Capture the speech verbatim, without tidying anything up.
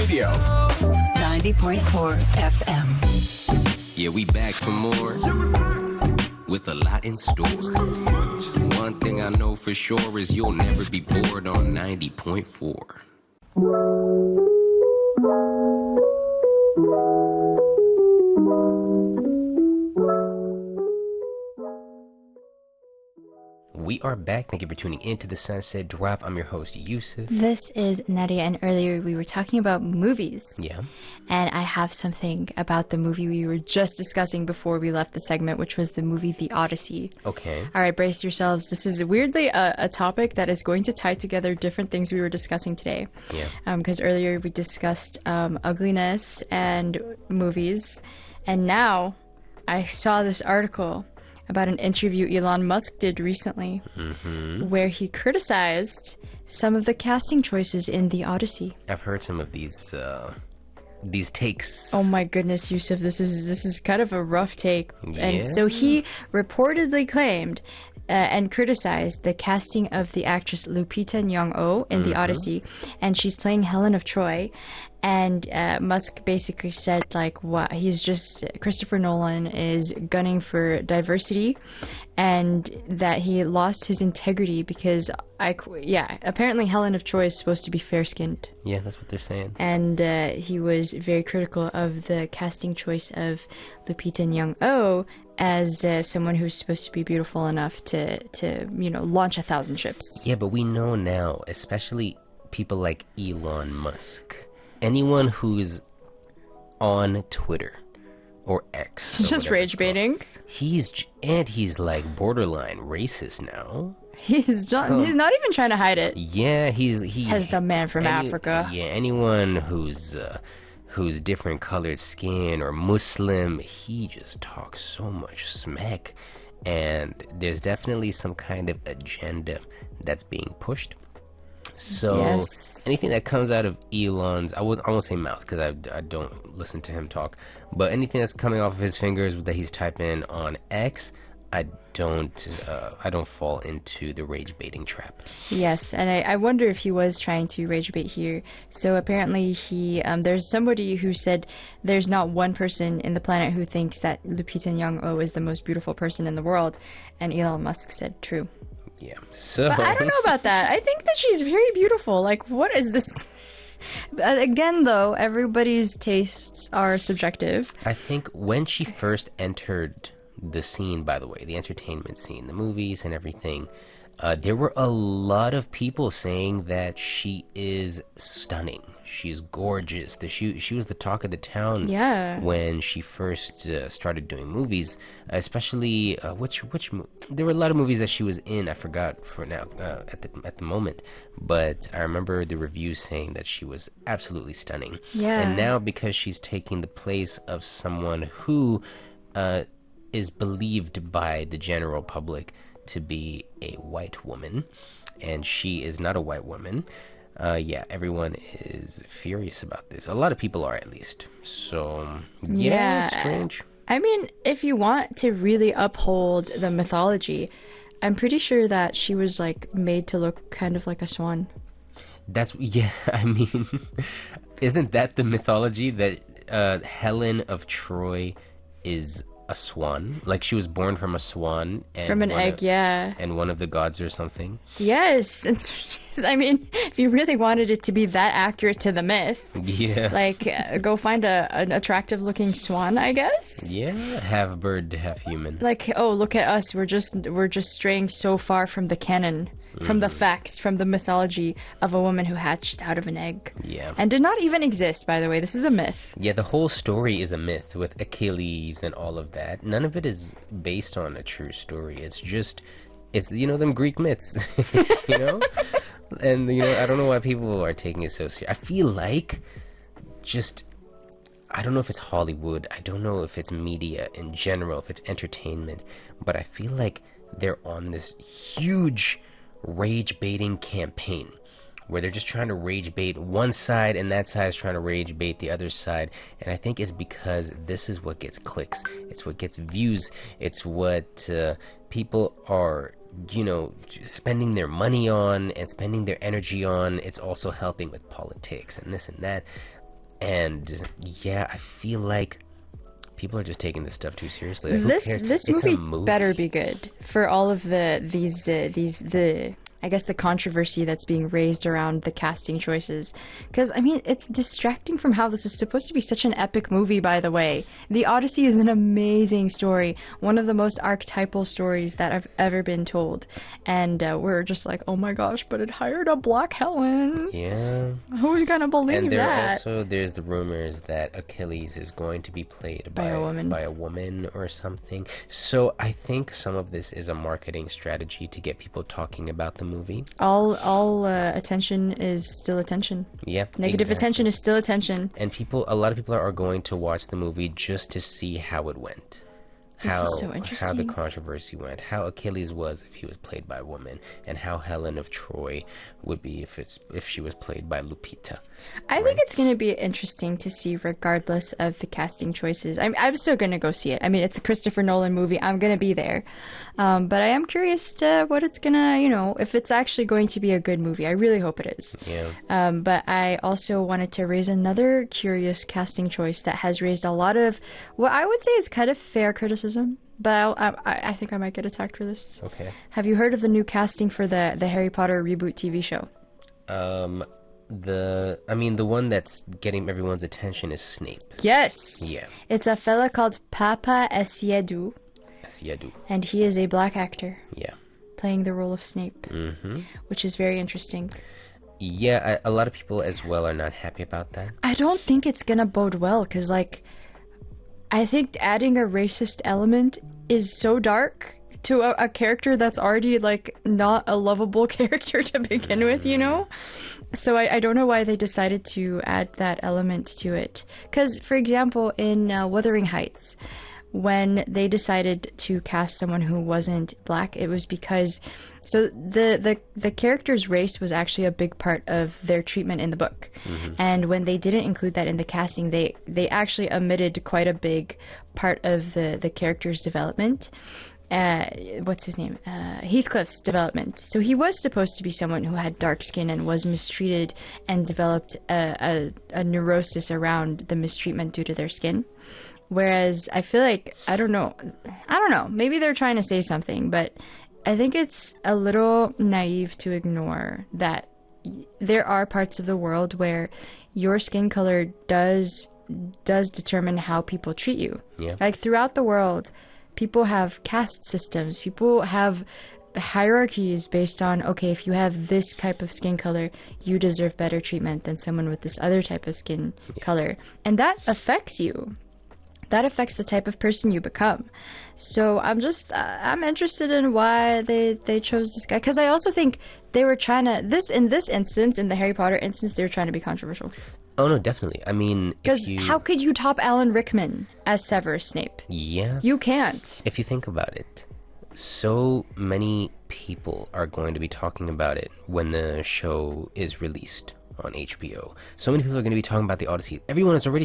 Radio. ninety point four F M. Yeah, we back for more with a lot in store. One thing I know for sure is you'll never be bored on ninety point four. We are back. Thank you for tuning in to the Sunset Drop. I'm your host, Yusuf. This is Nadia, and earlier we were talking about movies. Yeah. And I have something about the movie we were just discussing before we left the segment, which was the movie The Odyssey. Okay. All right, brace yourselves. This is weirdly a, a topic that is going to tie together different things we were discussing today. Yeah. Because um, earlier we discussed um, ugliness and movies. And now I saw this article about an interview Elon Musk did recently, mm-hmm. where he criticized some of the casting choices in The Odyssey. I've heard some of these uh, these takes. Oh my goodness, Yusuf, this is this is kind of a rough take. Yeah. And so he reportedly claimed uh, and criticized the casting of the actress Lupita Nyong'o in mm-hmm. The Odyssey, and she's playing Helen of Troy. And uh, Musk basically said, like, what he's just Christopher Nolan is gunning for diversity, and that he lost his integrity because I, yeah, apparently Helen of Troy is supposed to be fair skinned. Yeah, that's what they're saying. And uh, he was very critical of the casting choice of Lupita Nyong'o as uh, someone who's supposed to be beautiful enough to, to, you know, launch a thousand ships. Yeah, but we know now, especially people like Elon Musk. Anyone who's on Twitter or X, He's just rage baiting. He's and he's like borderline racist now. He's just, um, he's not even trying to hide it. Yeah, he's he says the man from any, Africa. Yeah, anyone who's uh, who's different colored skin or Muslim, he just talks so much smack, and there's definitely some kind of agenda that's being pushed. So yes. anything that comes out of Elon's, I, would, I won't say mouth because I, I don't listen to him talk, but anything that's coming off of his fingers that he's typing on X, I don't uh, I don't fall into the rage baiting trap. Yes, and I, I wonder if he was trying to rage bait here. So apparently he um, there's somebody who said there's not one person in the planet who thinks that Lupita Nyong'o is the most beautiful person in the world, and Elon Musk said true. Yeah, so... But I don't know about that. I think that she's very beautiful. Like, what is this? Again, though, everybody's tastes are subjective. I think when she first entered the scene, by the way, the entertainment scene, the movies and everything, uh, there were a lot of people saying that she is stunning. She's gorgeous. The, she, she was the talk of the town yeah. when she first uh, started doing movies, especially uh, which which there were a lot of movies that she was in. I forgot for now uh, at the at the moment, but I remember the reviews saying that she was absolutely stunning. Yeah. And now because she's taking the place of someone who uh, is believed by the general public to be a white woman, and she is not a white woman. Uh, yeah, everyone is furious about this. A lot of people are, at least. So, yeah, yeah. strange. I mean, if you want to really uphold the mythology, I'm pretty sure that she was, like, made to look kind of like a swan. That's, yeah, I mean, isn't that the mythology that uh, Helen of Troy is a swan? Like, she was born from a swan. And from an egg, of, yeah. And one of the gods or something? Yes. And so, I mean, if you really wanted it to be that accurate to the myth, yeah, like, uh, go find a an attractive-looking swan, I guess? Yeah, half bird, half human. Like, oh, look at us. We're just, we're just straying so far from the canon. From the facts, from the mythology of a woman who hatched out of an egg. Yeah. And did not even exist, by the way. This is a myth. Yeah, the whole story is a myth with Achilles and all of that. None of it is based on a true story. It's just, it's, you know, them Greek myths, you know? And, you know, I don't know why people are taking it so serious. I feel like just, I don't know if it's Hollywood. I don't know if it's media in general, if it's entertainment. But I feel like they're on this huge rage baiting campaign where they're just trying to rage bait one side and that side is trying to rage bait the other side. And I think it's because this is what gets clicks, it's what gets views, it's what uh, people are, you know, spending their money on and spending their energy on. It's also helping with politics and this and that. And yeah, I feel like people are just taking this stuff too seriously. Like, who This cares? this It's a movie, movie better be good for all of the these uh, these the I guess the controversy that's being raised around the casting choices. Because I mean, it's distracting from how this is supposed to be such an epic movie. By the way, The Odyssey is an amazing story, one of the most archetypal stories that have ever been told. And uh, we're just like, oh my gosh, but it hired a black Helen. Yeah. Who's gonna believe And there that? also there's the rumors that Achilles is going to be played by, By a woman. by a woman or something. So I think some of this is a marketing strategy to get people talking about the movie. All all uh, attention is still attention. Yep. Negative exactly. attention is still attention. And people, a lot of people are going to watch the movie just to see how it went. This how, is so how the interesting. controversy went, how Achilles was if he was played by a woman, and how Helen of Troy would be if it's if she was played by Lupita. I think it's going to be interesting to see, regardless of the casting choices. I'm, I'm still going to go see it. I mean, it's a Christopher Nolan movie. I'm going to be there. Um, but I am curious to what it's going to, you know, if it's actually going to be a good movie. I really hope it is. Yeah. Um, but I also wanted to raise another curious casting choice that has raised a lot of what I would say is kind of fair criticism. But I'll, I, I think I might get attacked for this. Okay. Have you heard of the new casting for the, the Harry Potter reboot T V show? Um, the I mean the one that's getting everyone's attention is Snape. Yes. Yeah. It's a fella called Papa Essiedu, Yes, yeah, do. and he is a black actor Yeah. playing the role of Snape, Mm-hmm. which is very interesting. Yeah, I, a lot of people as well are not happy about that. I don't think it's gonna bode well, because, like, I think adding a racist element is so dark to a, a character that's already, like, not a lovable character to begin with, you know? So I, I don't know why they decided to add that element to it. Because, for example, in uh, Wuthering Heights, when they decided to cast someone who wasn't black, it was because so the the the character's race was actually a big part of their treatment in the book. Mm-hmm. And when they didn't include that in the casting, they they actually omitted quite a big part of the the character's development. Uh, what's his name? Uh, Heathcliff's development. So he was supposed to be someone who had dark skin and was mistreated and developed a, a, a neurosis around the mistreatment due to their skin. Whereas I feel like, I don't know, I don't know, maybe they're trying to say something, but I think it's a little naive to ignore that y- there are parts of the world where your skin color does does determine how people treat you. Yeah. Like throughout the world, people have caste systems, people have hierarchies based on, okay, if you have this type of skin color, you deserve better treatment than someone with this other type of skin yeah. color. And that affects you. That affects the type of person you become. So I'm just, uh, I'm interested in why they, they chose this guy. Because I also think they were trying to, this in this instance, in the Harry Potter instance, they were trying to be controversial. Oh, no, definitely. I mean, because you... how could you top Alan Rickman as Severus Snape? Yeah. You can't. If you think about it, so many people are going to be talking about it when the show is released on H B O. So many people are going to be talking about The Odyssey. Everyone is already